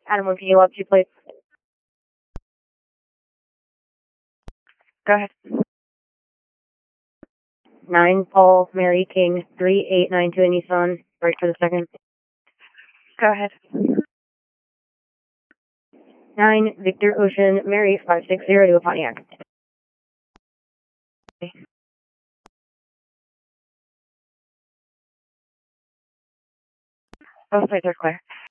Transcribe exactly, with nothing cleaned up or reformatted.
Adam, one, can you up two plates? Go ahead. Nine, Paul, Mary, King, three, eight, nine, two, Nissan. Right for the second. Go ahead. Nine, Victor, Ocean, Mary, five, six, zero to a Pontiac. Both plates are clear.